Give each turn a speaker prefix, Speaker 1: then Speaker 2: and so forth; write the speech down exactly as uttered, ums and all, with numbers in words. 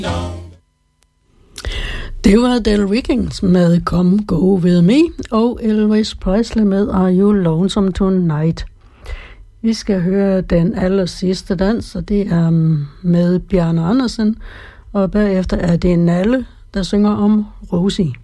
Speaker 1: Det var Del Rickens med Come Go With Me og Elvis Presley med Are You Lonesome Tonight. Vi skal høre den aller sidste dans, og det er med Bjarne Andersen, og bagefter er det Nalle, der synger om Rosie.